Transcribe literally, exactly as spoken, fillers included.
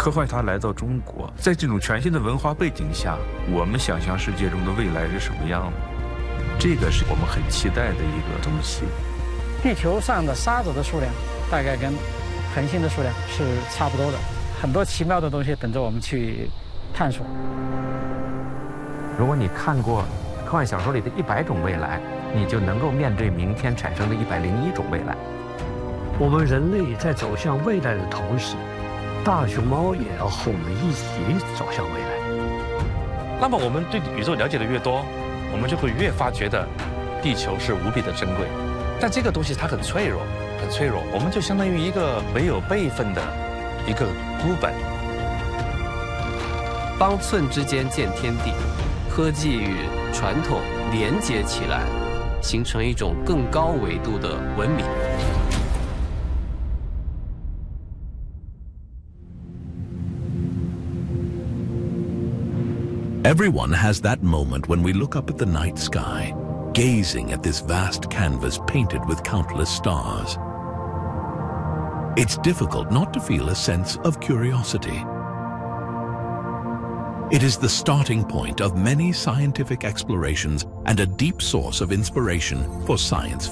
科幻它来到中国，在这种全新的文化背景下，我们想象世界中的未来是什么样的？这个是我们很期待的一个东西。 地球上的沙子的数量大概跟恒星的数量是差不多的，很多奇妙的东西等着我们去探索。 如果你看过科幻小说里的一百种未来，你就能够面对明天产生的一百零一种未来。 我们人类在走向未来的同时，大熊猫也要和我们一起走向未来。 那么我们对宇宙了解的越多，我们就会越发觉得地球是无比的珍贵。但这个东西它很脆弱，很脆弱，我们就相当于一个没有备份的一个孤本。 方寸之间见天地，科技与传统连接起来，形成一种更高维度的文明。 Everyone has that moment when we look up at the night sky, gazing at this vast canvas painted with countless stars. It's difficult not to feel a sense of curiosity. It is the starting point of many scientific explorations and a deep source of inspiration for science